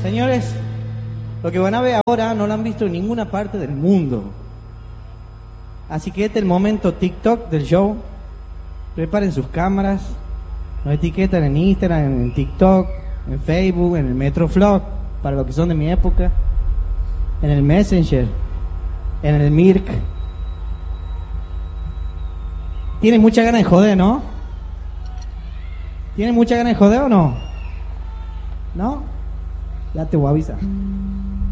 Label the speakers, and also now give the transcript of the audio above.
Speaker 1: Señores, lo que van a ver ahora no lo han visto en ninguna parte del mundo. Así que este es el momento TikTok del show. Preparen sus cámaras. Nos etiquetan en Instagram, en TikTok, en Facebook, en el Metroflog, para los que son de mi época, en el Messenger, en el Mirk. ¿Tienen mucha ganas de joder, no? ¿Tienen mucha ganas de joder o no? ¿No? Ya te voy a avisar.